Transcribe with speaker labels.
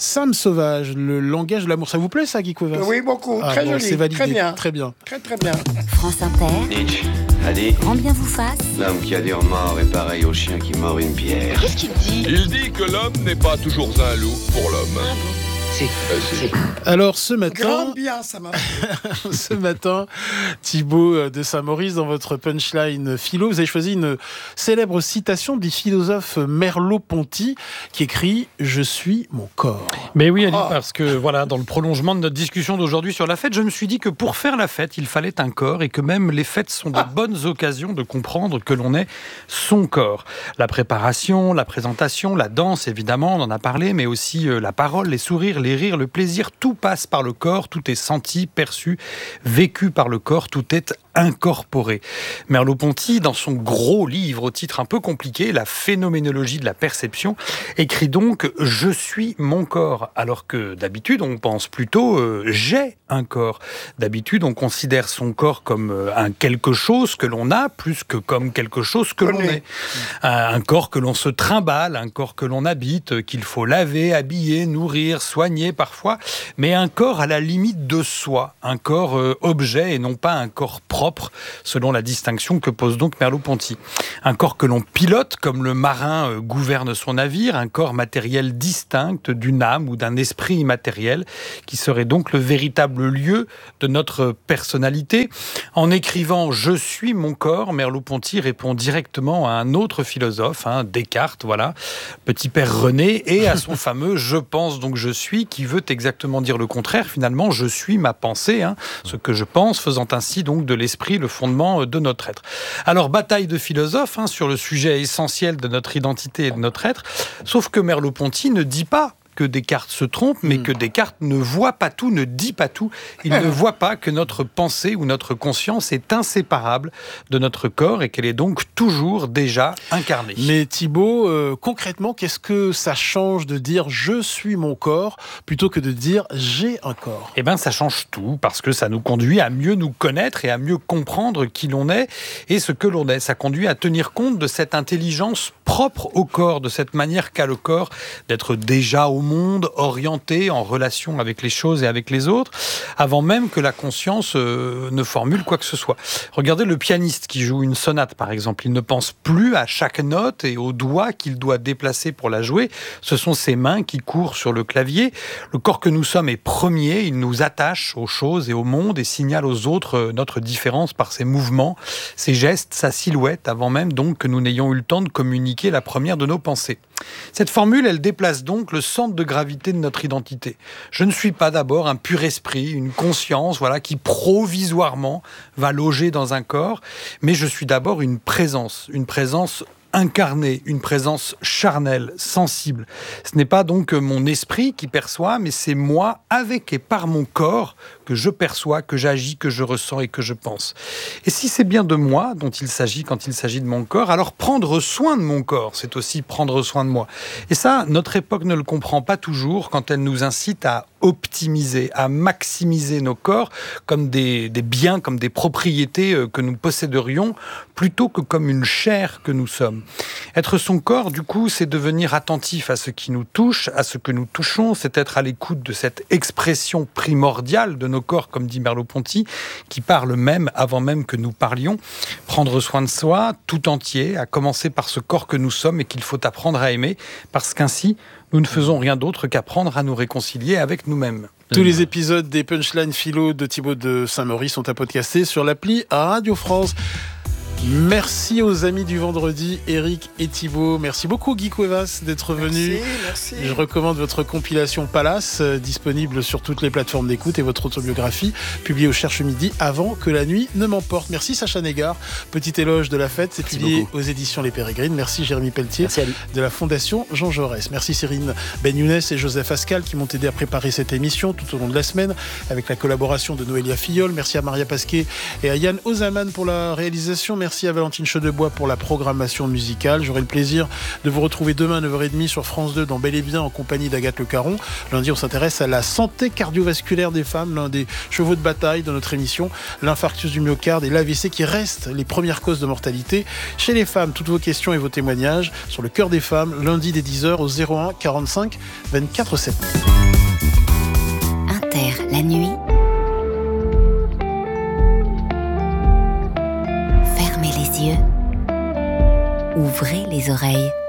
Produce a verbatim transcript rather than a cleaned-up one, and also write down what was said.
Speaker 1: Sam Sauvage, le langage de l'amour. Ça vous plaît ça, Guy Cuevas ?
Speaker 2: Oui, beaucoup.
Speaker 1: Ah,
Speaker 2: très
Speaker 1: bon,
Speaker 2: joli.
Speaker 1: c'est validé.
Speaker 2: Très bien.
Speaker 1: Très bien.
Speaker 2: Très, très bien.
Speaker 3: France Inter.
Speaker 4: Nietzsche a dit
Speaker 3: Grand bien vous fasse.
Speaker 4: l'homme qui a des remords est pareil au chien qui mord une pierre.
Speaker 5: Qu'est-ce qu'il dit ?
Speaker 6: Il dit que l'homme n'est pas toujours un loup pour l'homme.
Speaker 5: Ah bon ?
Speaker 4: Si.
Speaker 6: Euh, si.
Speaker 1: Alors ce matin,
Speaker 2: Grand bien, ça m'a fait.
Speaker 1: ce matin, Thibaut de Saint-Maurice, dans votre punchline philo, vous avez choisi une célèbre citation du philosophe Merleau-Ponty qui écrit « Je suis mon corps ».
Speaker 7: Mais oui, Ali,
Speaker 2: Oh.
Speaker 7: parce que voilà, dans le prolongement de notre discussion d'aujourd'hui sur la fête, je me suis dit que pour faire la fête, il fallait un corps et que même les fêtes sont de bonnes occasions de comprendre que l'on est son corps. La préparation, la présentation, la danse, évidemment, on en a parlé, mais aussi euh, la parole, les sourires, les rires, le plaisir, tout passe par le corps, tout est senti, perçu, vécu par le corps, tout est incorporé. Merleau-Ponty, dans son gros livre au titre un peu compliqué, La phénoménologie de la perception, écrit donc « Je suis mon corps », alors que d'habitude on pense plutôt euh, « j'ai un corps ». D'habitude on considère son corps comme euh, un quelque chose que l'on a, plus que comme quelque chose que l'on est. Un, un corps que l'on se trimballe, un corps que l'on habite, euh, qu'il faut laver, habiller, nourrir, soigner parfois, mais un corps à la limite de soi, un corps euh, objet et non pas un corps propre, selon la distinction que pose donc Merleau-Ponty. Un corps que l'on pilote, comme le marin euh, gouverne son navire, un corps matériel distinct d'une âme ou d'un esprit immatériel, qui serait donc le véritable lieu de notre personnalité. En écrivant « Je suis mon corps », Merleau-Ponty répond directement à un autre philosophe, hein, Descartes, voilà, petit père René, et à son fameux « Je pense donc je suis », qui veut exactement dire le contraire. Finalement, je suis ma pensée, hein, ce que je pense, faisant ainsi donc de l'esprit le fondement de notre être. Alors, bataille de philosophes hein, sur le sujet essentiel de notre identité et de notre être, sauf que Merleau-Ponty ne dit pas que Descartes se trompe, mais que Descartes ne voit pas tout, ne dit pas tout. Il ne voit pas que notre pensée ou notre conscience est inséparable de notre corps et qu'elle est donc toujours déjà incarnée.
Speaker 1: Mais Thibaut, euh, concrètement, qu'est-ce que ça change de dire « je suis mon corps » plutôt que de dire « j'ai un corps » ?
Speaker 7: Eh bien, ça change tout, parce que ça nous conduit à mieux nous connaître et à mieux comprendre qui l'on est et ce que l'on est. Ça conduit à tenir compte de cette intelligence propre au corps, de cette manière qu'a le corps d'être déjà au monde, orienté en relation avec les choses et avec les autres, avant même que la conscience euh, ne formule quoi que ce soit. Regardez le pianiste qui joue une sonate, par exemple. Il ne pense plus à chaque note et aux doigts qu'il doit déplacer pour la jouer. Ce sont ses mains qui courent sur le clavier. Le corps que nous sommes est premier. Il nous attache aux choses et au monde et signale aux autres notre différence par ses mouvements, ses gestes, sa silhouette, avant même donc que nous n'ayons eu le temps de communiquer la première de nos pensées. Cette formule, elle déplace donc le centre de gravité de notre identité. Je ne suis pas d'abord un pur esprit, une conscience, voilà, qui provisoirement va loger dans un corps, mais je suis d'abord une présence, une présence incarnée, une présence charnelle, sensible. Ce n'est pas donc mon esprit qui perçoit, mais c'est moi, avec et par mon corps, que je perçois, que j'agis, que je ressens et que je pense. Et si c'est bien de moi dont il s'agit quand il s'agit de mon corps, alors prendre soin de mon corps, c'est aussi prendre soin de moi. Et ça, notre époque ne le comprend pas toujours quand elle nous incite à optimiser, à maximiser nos corps comme des, des biens, comme des propriétés que nous posséderions, plutôt que comme une chair que nous sommes. Être son corps, du coup, c'est devenir attentif à ce qui nous touche, à ce que nous touchons, c'est être à l'écoute de cette expression primordiale de nos corps, comme dit Merleau-Ponty, qui parle même avant même que nous parlions. Prendre soin de soi, tout entier, à commencer par ce corps que nous sommes et qu'il faut apprendre à aimer, parce qu'ainsi, nous ne faisons rien d'autre qu'apprendre à nous réconcilier avec nous-mêmes.
Speaker 1: Tous les épisodes des punchlines philo de Thibaut de Saint-Maurice sont à podcaster sur l'appli Radio France. Merci aux amis du vendredi, Eric et Thibaut. Merci beaucoup Guy Cuevas d'être venu.
Speaker 2: Merci, merci.
Speaker 1: Je recommande votre compilation Palace, euh, disponible sur toutes les plateformes d'écoute, et votre autobiographie, publiée au Cherche Midi, Avant que la nuit ne m'emporte. Merci Sacha Négard, petit éloge de la fête, c'est
Speaker 4: Merci
Speaker 1: publié
Speaker 4: beaucoup.
Speaker 1: aux éditions Les Pérégrines. Merci Jérémy Pelletier
Speaker 4: Merci Ali.
Speaker 1: de la Fondation Jean Jaurès. Merci Cyrine Ben Younes et Joseph Ascal qui m'ont aidé à préparer cette émission tout au long de la semaine avec la collaboration de Noélia Filleul. Merci à Maria Pasquet et à Yann Ozaman pour la réalisation. Merci à Valentine Chaudebois pour la programmation musicale. J'aurai le plaisir de vous retrouver demain à neuf heures trente sur France deux dans Bel et Bien en compagnie d'Agathe Le Caron. Lundi, on s'intéresse à la santé cardiovasculaire des femmes, l'un des chevaux de bataille de notre émission, l'infarctus du myocarde et l'A V C qui restent les premières causes de mortalité chez les femmes. Toutes vos questions et vos témoignages sur le cœur des femmes, lundi dès dix heures au zéro un quarante-cinq vingt-quatre sept.
Speaker 3: Inter, la nuit. Fermez les yeux. Ouvrez les oreilles.